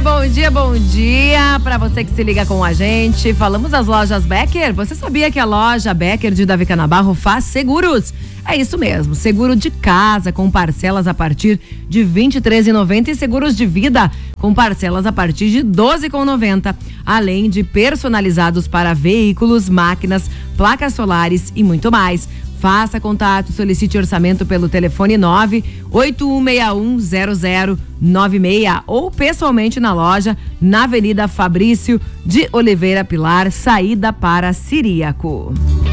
bom dia para você que se liga com a gente. Falamos das lojas Becker. Você sabia que a loja Becker de Davi Canabarro faz seguros? É isso mesmo, seguro de casa com parcelas a partir de R$ 23,90 e seguros de vida com parcelas a partir de R$ 12,90, além de personalizados para veículos, máquinas, placas solares e muito mais. Faça contato, solicite orçamento pelo telefone 981610096 ou pessoalmente na loja, na Avenida Fabrício de Oliveira Pilar, saída para Ciríaco.